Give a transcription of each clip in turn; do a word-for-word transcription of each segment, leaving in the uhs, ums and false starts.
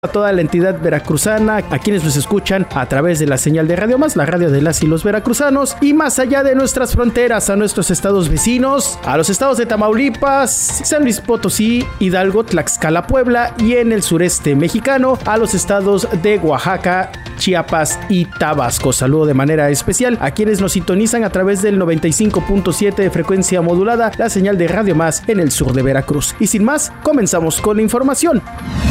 A toda la entidad veracruzana, a quienes nos escuchan a través de la señal de Radio Más, la radio de las y los veracruzanos, y más allá de nuestras fronteras, a nuestros estados vecinos, a los estados de Tamaulipas, San Luis Potosí, Hidalgo, Tlaxcala, Puebla, y en el sureste mexicano, a los estados de Oaxaca, Chiapas y Tabasco. Saludo de manera especial a quienes nos sintonizan a través del noventa y cinco punto siete de frecuencia modulada, la señal de Radio Más en el sur de Veracruz. Y sin más, comenzamos con la información.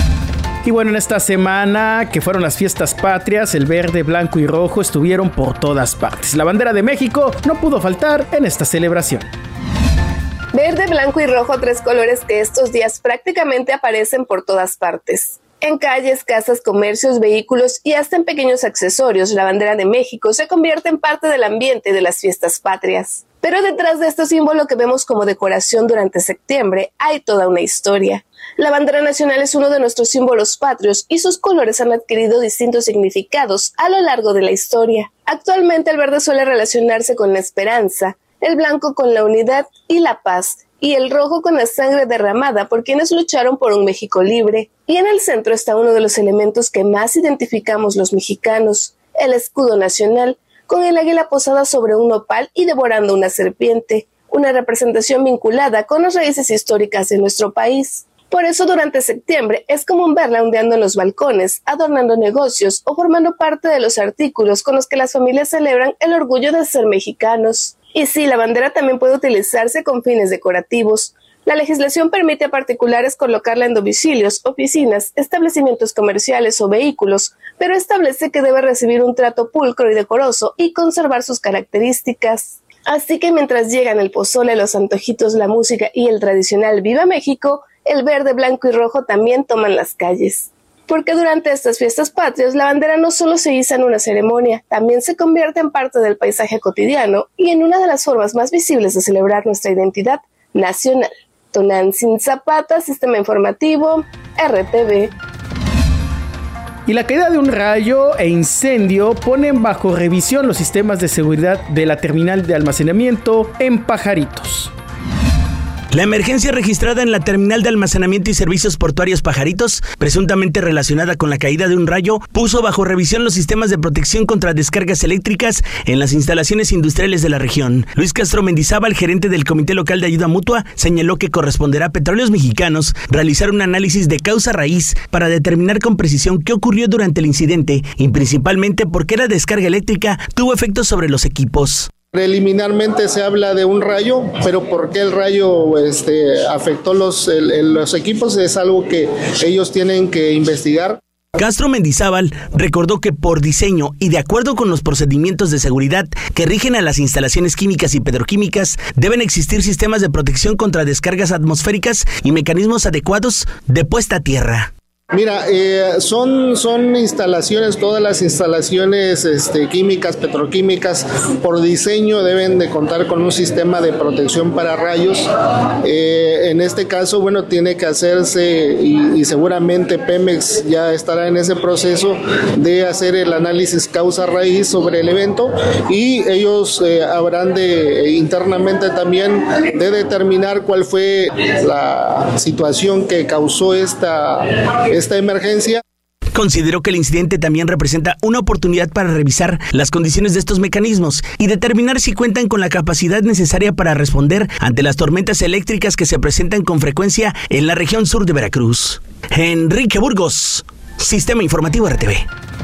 Y bueno, en esta semana que fueron las fiestas patrias, el verde, blanco y rojo estuvieron por todas partes. La bandera de México no pudo faltar en esta celebración. Verde, blanco y rojo, tres colores que estos días prácticamente aparecen por todas partes. En calles, casas, comercios, vehículos y hasta en pequeños accesorios, la bandera de México se convierte en parte del ambiente de las fiestas patrias. Pero detrás de este símbolo que vemos como decoración durante septiembre, hay toda una historia. La bandera nacional es uno de nuestros símbolos patrios y sus colores han adquirido distintos significados a lo largo de la historia. Actualmente el verde suele relacionarse con la esperanza, el blanco con la unidad y la paz, y el rojo con la sangre derramada por quienes lucharon por un México libre. Y en el centro está uno de los elementos que más identificamos los mexicanos, el escudo nacional, con el águila posada sobre un nopal y devorando una serpiente, una representación vinculada con las raíces históricas de nuestro país. Por eso durante septiembre es común verla ondeando en los balcones, adornando negocios o formando parte de los artículos con los que las familias celebran el orgullo de ser mexicanos. Y sí, la bandera también puede utilizarse con fines decorativos. La legislación permite a particulares colocarla en domicilios, oficinas, establecimientos comerciales o vehículos, pero establece que debe recibir un trato pulcro y decoroso y conservar sus características. Así que mientras llegan el pozole, los antojitos, la música y el tradicional Viva México, el verde, blanco y rojo también toman las calles. Porque durante estas fiestas patrias, la bandera no solo se iza en una ceremonia, también se convierte en parte del paisaje cotidiano y en una de las formas más visibles de celebrar nuestra identidad nacional. Tonantzin Zapata, Sistema Informativo, R T V. Y la caída de un rayo e incendio ponen bajo revisión los sistemas de seguridad de la terminal de almacenamiento en Pajaritos. La emergencia registrada en la terminal de almacenamiento y servicios portuarios Pajaritos, presuntamente relacionada con la caída de un rayo, puso bajo revisión los sistemas de protección contra descargas eléctricas en las instalaciones industriales de la región. Luis Castro Mendizábal, gerente del Comité Local de Ayuda Mutua, señaló que corresponderá a Petróleos Mexicanos realizar un análisis de causa raíz para determinar con precisión qué ocurrió durante el incidente y principalmente por qué la descarga eléctrica tuvo efectos sobre los equipos. Preliminarmente se habla de un rayo, pero por qué el rayo este, afectó los, el, el, los equipos es algo que ellos tienen que investigar. Castro Mendizábal recordó que por diseño y de acuerdo con los procedimientos de seguridad que rigen a las instalaciones químicas y petroquímicas, deben existir sistemas de protección contra descargas atmosféricas y mecanismos adecuados de puesta a tierra. Mira, eh, son, son instalaciones, todas las instalaciones este, químicas, petroquímicas, por diseño deben de contar con un sistema de protección para rayos. Eh, en este caso, bueno, tiene que hacerse y, y seguramente Pemex ya estará en ese proceso de hacer el análisis causa-raíz sobre el evento y ellos eh, habrán de internamente también de determinar cuál fue la situación que causó esta esta emergencia. Consideró que el incidente también representa una oportunidad para revisar las condiciones de estos mecanismos y determinar si cuentan con la capacidad necesaria para responder ante las tormentas eléctricas que se presentan con frecuencia en la región sur de Veracruz. Enrique Burgos, Sistema Informativo R T V.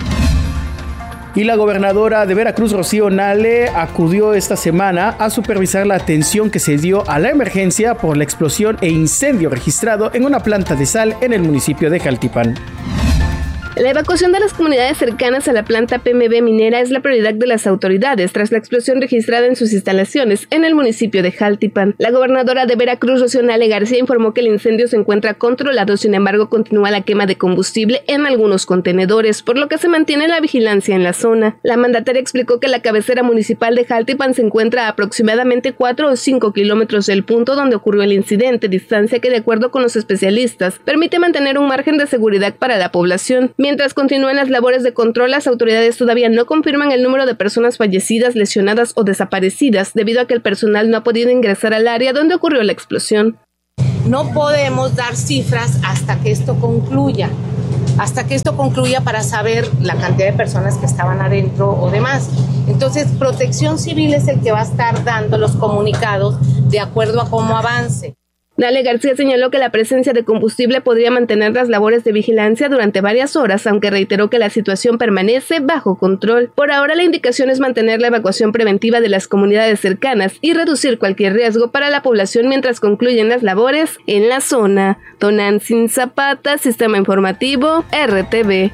Y la gobernadora de Veracruz, Rocío Nale, acudió esta semana a supervisar la atención que se dio a la emergencia por la explosión e incendio registrado en una planta de sal en el municipio de Jaltipan. La evacuación de las comunidades cercanas a la planta P M B minera es la prioridad de las autoridades tras la explosión registrada en sus instalaciones en el municipio de Jaltipan. La gobernadora de Veracruz, Rocío Nale García, informó que el incendio se encuentra controlado, sin embargo continúa la quema de combustible en algunos contenedores, por lo que se mantiene la vigilancia en la zona. La mandataria explicó que la cabecera municipal de Jaltipan se encuentra a aproximadamente cuatro o cinco kilómetros del punto donde ocurrió el incidente, distancia que de acuerdo con los especialistas permite mantener un margen de seguridad para la población. Mientras continúan las labores de control, las autoridades todavía no confirman el número de personas fallecidas, lesionadas o desaparecidas, debido a que el personal no ha podido ingresar al área donde ocurrió la explosión. No podemos dar cifras hasta que esto concluya. hasta que esto concluya para saber la cantidad de personas que estaban adentro o demás. Entonces, Protección Civil es el que va a estar dando los comunicados de acuerdo a cómo avance. Nale García señaló que la presencia de combustible podría mantener las labores de vigilancia durante varias horas, aunque reiteró que la situación permanece bajo control. Por ahora, la indicación es mantener la evacuación preventiva de las comunidades cercanas y reducir cualquier riesgo para la población mientras concluyen las labores en la zona. Tonantzin Zapata, Sistema Informativo, R T V.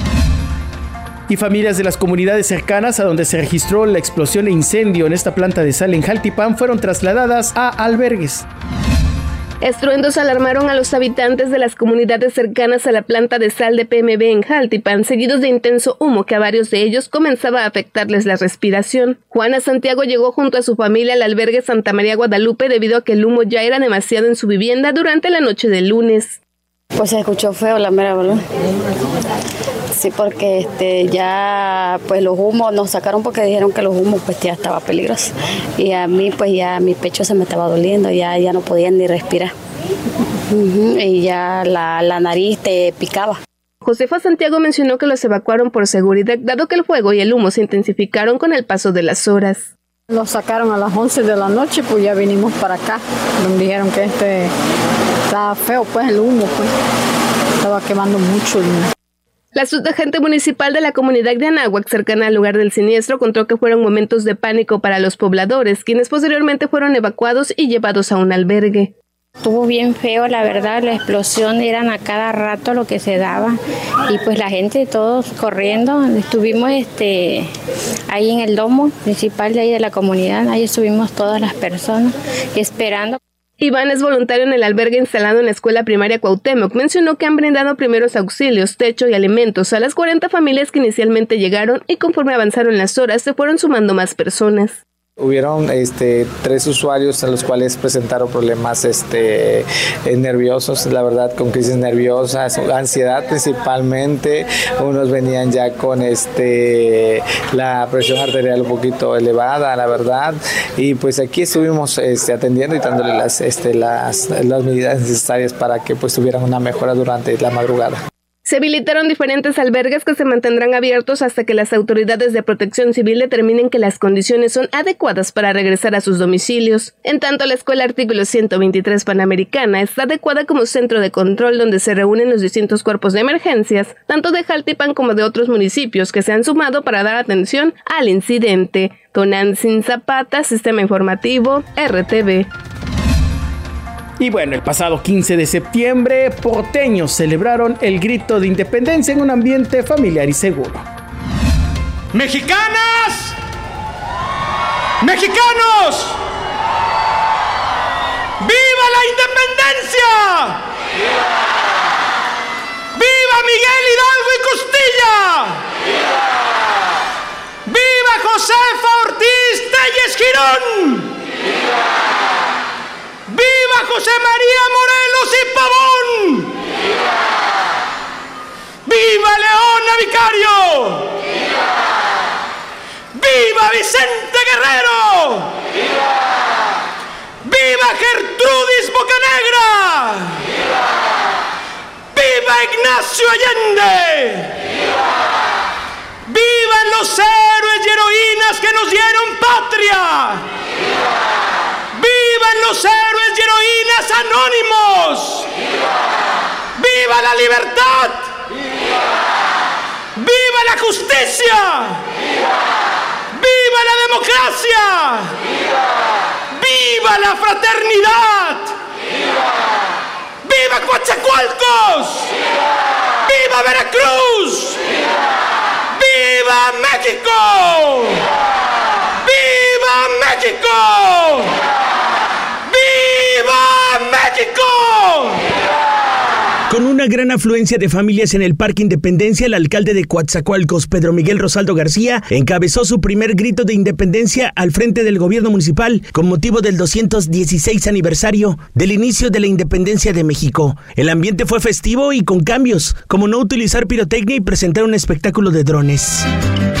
Y familias de las comunidades cercanas a donde se registró la explosión e incendio en esta planta de sal en Jaltipan fueron trasladadas a albergues. Estruendos alarmaron a los habitantes de las comunidades cercanas a la planta de sal de P M B en Jaltipan, seguidos de intenso humo que a varios de ellos comenzaba a afectarles la respiración. Juana Santiago llegó junto a su familia al albergue Santa María Guadalupe debido a que el humo ya era demasiado en su vivienda durante la noche del lunes. Pues se escuchó feo, la mera verdad. Sí, porque este, ya pues los humos nos sacaron porque dijeron que los humos pues ya estaba peligroso. Y a mí pues ya mi pecho se me estaba doliendo, ya, ya no podía ni respirar. Uh-huh, y ya la, la nariz te picaba. Josefa Santiago mencionó que los evacuaron por seguridad, dado que el fuego y el humo se intensificaron con el paso de las horas. Los sacaron a las once de la noche, pues ya vinimos para acá, donde dijeron que este estaba feo, pues el humo, pues estaba quemando mucho el humo. La subagente municipal de la comunidad de Anáhuac, cercana al lugar del siniestro, contó que fueron momentos de pánico para los pobladores, quienes posteriormente fueron evacuados y llevados a un albergue. Estuvo bien feo, la verdad, la explosión eran a cada rato lo que se daba y pues la gente todos corriendo. Estuvimos este ahí en el domo principal de ahí de la comunidad, ahí estuvimos todas las personas esperando. Iván es voluntario en el albergue instalado en la escuela primaria Cuauhtémoc. Mencionó que han brindado primeros auxilios, techo y alimentos a las cuarenta familias que inicialmente llegaron y conforme avanzaron las horas se fueron sumando más personas. Hubieron este, tres usuarios a los cuales presentaron problemas este, nerviosos, la verdad, con crisis nerviosas, ansiedad principalmente. Unos venían ya con este, la presión arterial un poquito elevada, la verdad. Y pues aquí estuvimos este, atendiendo y dándole las, este, las, las medidas necesarias para que pues tuvieran una mejora durante la madrugada. Se habilitaron diferentes albergues que se mantendrán abiertos hasta que las autoridades de Protección Civil determinen que las condiciones son adecuadas para regresar a sus domicilios. En tanto, la Escuela Artículo ciento veintitrés Panamericana está adecuada como centro de control donde se reúnen los distintos cuerpos de emergencias, tanto de Jaltipan como de otros municipios que se han sumado para dar atención al incidente. Tonantzin Zapata, Sistema Informativo, R T V. Y bueno, el pasado quince de septiembre, porteños celebraron el grito de independencia en un ambiente familiar y seguro. ¡Mexicanas! ¡Mexicanos! ¡Viva la independencia! ¡Viva! ¡Viva Miguel Hidalgo y Costilla! ¡Viva! ¡Viva Josefa Ortiz Telles Girón! ¡Viva! ¡Viva José María Morelos y Pavón! ¡Viva! ¡Viva Leona Vicario! ¡Viva! ¡Viva Vicente Guerrero! ¡Viva! ¡Viva Gertrudis Bocanegra! ¡Viva! ¡Viva Ignacio Allende! ¡Viva! ¡Vivan los héroes y heroínas que nos dieron patria! ¡Viva! ¡Vivan los héroes y heroínas anónimos! ¡Viva! ¡Viva la libertad! ¡Viva! ¡Viva la justicia! ¡Viva! ¡Viva la democracia! ¡Viva! ¡Viva la fraternidad! ¡Viva! ¡Viva Coatzacoalcos! ¡Viva! ¡Viva Veracruz! ¡Viva! ¡Viva México! ¡Viva! ¡Viva México! ¡Viva México! Con una gran afluencia de familias en el Parque Independencia, el alcalde de Coatzacoalcos, Pedro Miguel Rosaldo García, encabezó su primer grito de independencia al frente del gobierno municipal con motivo del doscientos dieciséis aniversario del inicio de la independencia de México. El ambiente fue festivo y con cambios, como no utilizar pirotecnia y presentar un espectáculo de drones.